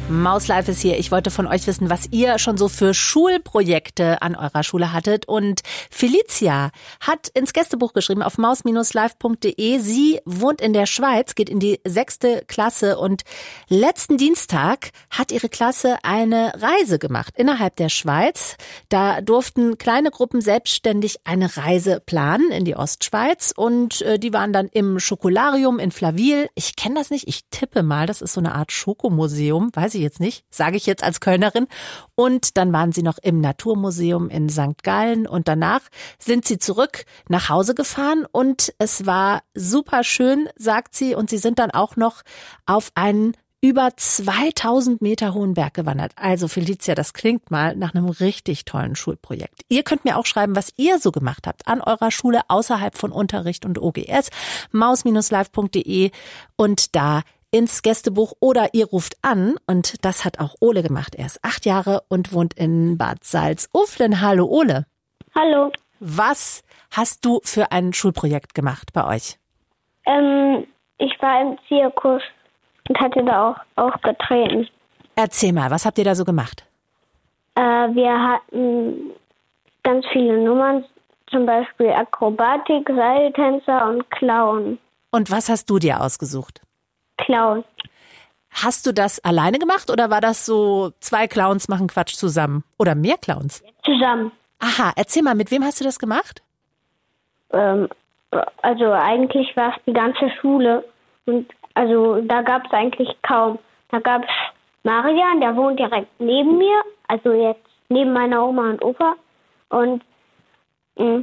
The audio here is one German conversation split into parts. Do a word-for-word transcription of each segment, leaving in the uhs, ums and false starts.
Maus Live ist hier. Ich wollte von euch wissen, was ihr schon so für Schulprojekte an eurer Schule hattet. Und Felicia hat ins Gästebuch geschrieben auf maus Bindestrich live Punkt de. Sie wohnt in der Schweiz, geht in die sechste Klasse und letzten Dienstag hat ihre Klasse eine Reise gemacht innerhalb der Schweiz. Da durften kleine Gruppen selbstständig eine Reise planen in die Ostschweiz und äh, die waren dann im Schokolarium in Flawil. Ich kenne das nicht, ich tippe mal, das ist so eine Art Schokomuseum, weiß ich jetzt nicht, sage ich jetzt als Kölnerin. Und dann waren sie noch im Naturmuseum in Sankt Gallen und danach sind sie zurück nach Hause gefahren und es war super schön, sagt sie, und sie sind dann auch noch auf einen über zweitausend Meter hohen Berg gewandert. Also Felicia, das klingt mal nach einem richtig tollen Schulprojekt. Ihr könnt mir auch schreiben, was ihr so gemacht habt an eurer Schule außerhalb von Unterricht und O G S. maus Bindestrich live Punkt de und da ins Gästebuch oder ihr ruft an und das hat auch Ole gemacht. Er ist acht Jahre und wohnt in Bad Salzuflen. Hallo Ole. Hallo. Was hast du für ein Schulprojekt gemacht bei euch? Ähm, ich war im Zirkus und hatte da auch, auch getreten. Erzähl mal, was habt ihr da so gemacht? Äh, wir hatten ganz viele Nummern, zum Beispiel Akrobatik, Seiltänzer und Clown. Und was hast du dir ausgesucht? Clown. Hast du das alleine gemacht oder war das so, zwei Clowns machen Quatsch zusammen? Oder mehr Clowns? Zusammen. Aha, erzähl mal, mit wem hast du das gemacht? Ähm, also eigentlich war es die ganze Schule. Und also da gab es eigentlich kaum. Da gab es Marian, der wohnt direkt neben mir. Also jetzt neben meiner Oma und Opa. Und mh,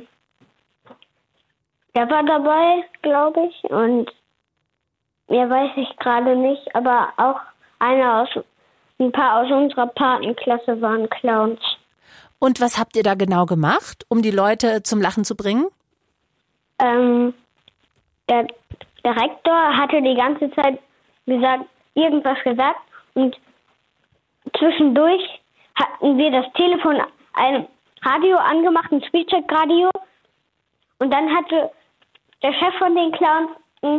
der war dabei, glaube ich. Und mehr weiß ich gerade nicht, aber auch einer aus, ein paar aus unserer Patenklasse waren Clowns. Und was habt ihr da genau gemacht, um die Leute zum Lachen zu bringen? Ähm, der, der Rektor hatte die ganze Zeit gesagt, irgendwas gesagt und zwischendurch hatten wir das Telefon, ein Radio angemacht, ein Speedcheck-Radio, und dann hatte der Chef von den Clowns mh,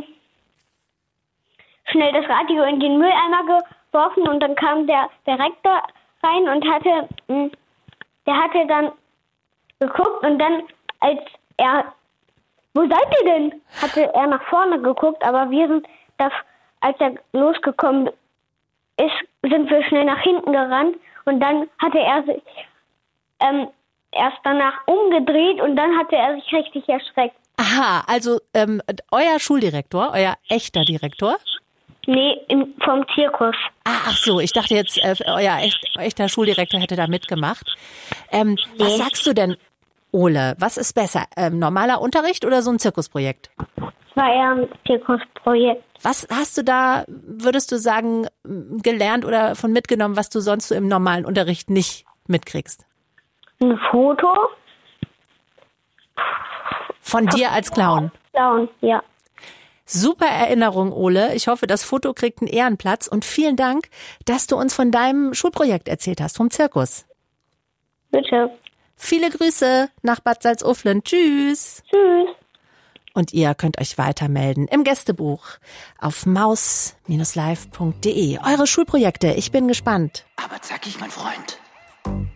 schnell das Radio in den Mülleimer geworfen und dann kam der, der Rektor rein und hatte, mh, der hatte dann geguckt und dann, als er, wo seid ihr denn? Hatte er nach vorne geguckt, aber wir sind, da, als er losgekommen ist, sind wir schnell nach hinten gerannt und dann hatte er sich ähm, erst danach umgedreht und dann hatte er sich richtig erschreckt. Aha, also ähm, euer Schuldirektor, euer echter Direktor? Nee, im, vom Zirkus. Ah, ach so, ich dachte jetzt, äh, euer echt, echter Schuldirektor hätte da mitgemacht. Ähm, nee. Was sagst du denn, Ole? Was ist besser, ähm, normaler Unterricht oder so ein Zirkusprojekt? Es war eher ein Zirkusprojekt. Was hast du da, würdest du sagen, gelernt oder von mitgenommen, was du sonst so im normalen Unterricht nicht mitkriegst? Ein Foto. Von dir als Clown? Clown, ja. Super Erinnerung, Ole. Ich hoffe, das Foto kriegt einen Ehrenplatz und vielen Dank, dass du uns von deinem Schulprojekt erzählt hast, vom Zirkus. Bitte. Viele Grüße nach Bad Salzuflen. Tschüss. Tschüss. Und ihr könnt euch weitermelden im Gästebuch auf maus Bindestrich live Punkt de. Eure Schulprojekte, ich bin gespannt. Aber zackig, mein Freund.